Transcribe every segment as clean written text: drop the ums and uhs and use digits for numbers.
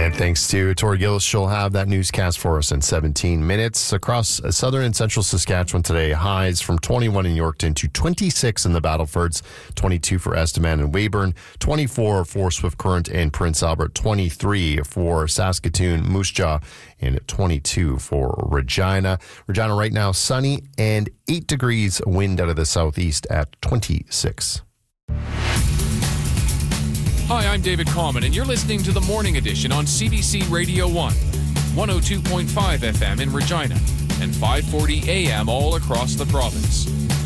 And thanks to Tori Gillis, she'll have that newscast for us in 17 minutes. Across southern and central Saskatchewan today, highs from 21 in Yorkton to 26 in the Battlefords, 22 for Estevan and Weyburn, 24 for Swift Current and Prince Albert, 23 for Saskatoon, Moose Jaw, and 22 for Regina. Regina right now sunny and 8 degrees, wind out of the southeast at 26. Hi, I'm David Common, and you're listening to the Morning Edition on CBC Radio 1, 102.5 FM in Regina, and 540 AM all across the province.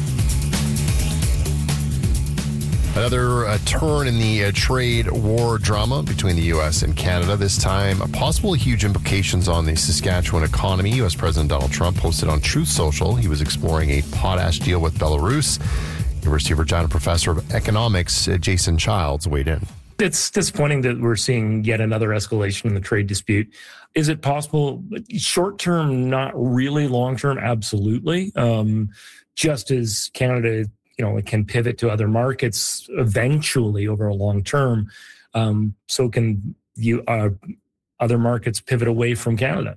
Another turn in the trade war drama between the U.S. and Canada, this time possible huge implications on the Saskatchewan economy. U.S. President Donald Trump posted on Truth Social he was exploring a potash deal with Belarus. University of Regina professor of economics Jason Childs weighed in. It's disappointing that we're seeing yet another escalation in the trade dispute. Is it possible? Short term, not really. Long term, absolutely. Just as Canada, it can pivot to other markets eventually over a long term, so can other markets pivot away from Canada.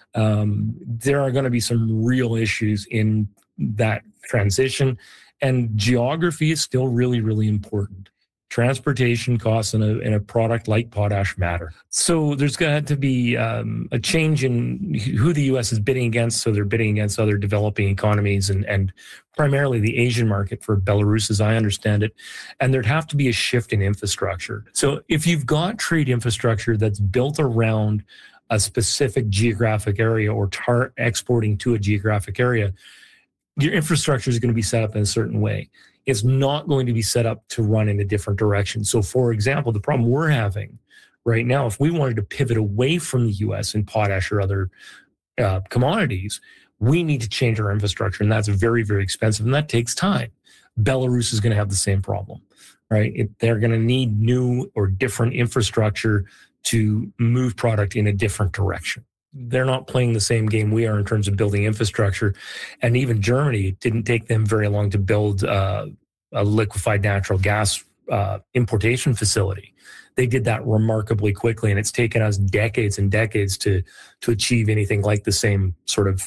There are going to be some real issues in that transition, and geography is still really, really important. Transportation costs in a product like potash matter. So there's going to be a change in who the U.S. is bidding against. So they're bidding against other developing economies and primarily the Asian market for Belarus, as I understand it. And there'd have to be a shift in infrastructure. So if you've got trade infrastructure that's built around a specific geographic area or exporting to a geographic area, your infrastructure is going to be set up in a certain way. It's not going to be set up to run in a different direction. So, for example, the problem we're having right now, if we wanted to pivot away from the U.S. in potash or other commodities, we need to change our infrastructure, and that's very, very expensive, and that takes time. Belarus is going to have the same problem, right? They're going to need new or different infrastructure to move product in a different direction. They're not playing the same game we are in terms of building infrastructure. And even Germany, it didn't take them very long to build a liquefied natural gas importation facility. They did that remarkably quickly, and it's taken us decades and decades to achieve anything like the same sort of,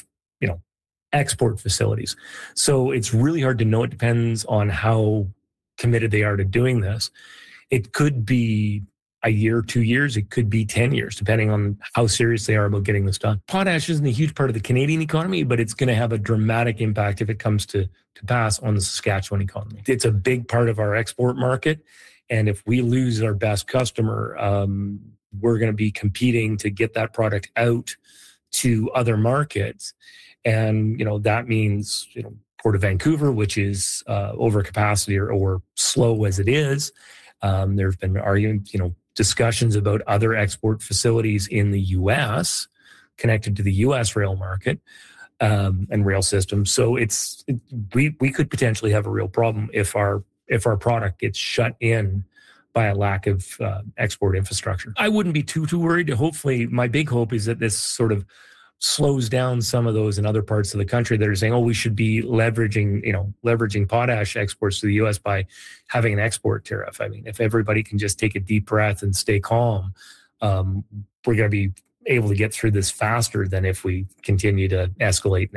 export facilities. So it's really hard to know. It depends on how committed they are to doing this. It could be a year, 2 years, it could be 10 years, depending on how serious they are about getting this done. Potash isn't a huge part of the Canadian economy, but it's going to have a dramatic impact if it comes to pass on the Saskatchewan economy. It's a big part of our export market. And if we lose our best customer, we're going to be competing to get that product out to other markets. And, that means, Port of Vancouver, which is over capacity or slow as it is. There have been arguments, discussions about other export facilities in the U.S. connected to the U.S. rail market and rail system. So we could potentially have a real problem if our product gets shut in by a lack of export infrastructure. I wouldn't be too worried. Hopefully, my big hope is that this sort of slows down some of those in other parts of the country that are saying, we should be leveraging potash exports to the U.S. by having an export tariff. I mean, if everybody can just take a deep breath and stay calm, we're going to be able to get through this faster than if we continue to escalate.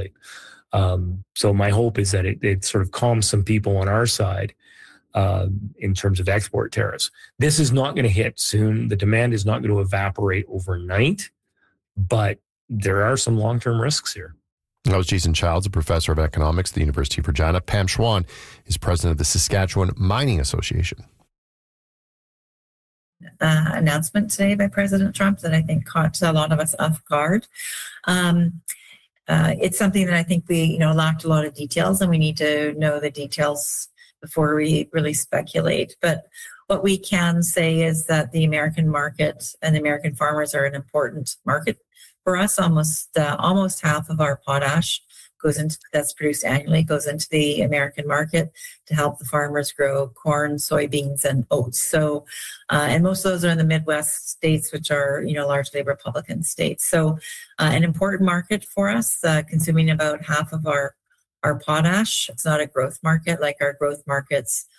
So my hope is that it sort of calms some people on our side in terms of export tariffs. This is not going to hit soon. The demand is not going to evaporate overnight, but there are some long-term risks here. That was Jason Childs, a professor of economics at the University of Regina. Pam Schwann is president of the Saskatchewan Mining Association. Announcement today by President Trump that I think caught a lot of us off guard. It's something that I think we, lacked a lot of details, and we need to know the details before we really speculate. But what we can say is that the American market and the American farmers are an important market for us. Almost half of our potash that's produced annually goes into the American market to help the farmers grow corn, soybeans, and oats. So, and most of those are in the Midwest states, which are, largely Republican states. So, an important market for us, consuming about half of our potash. It's not a growth market like our growth markets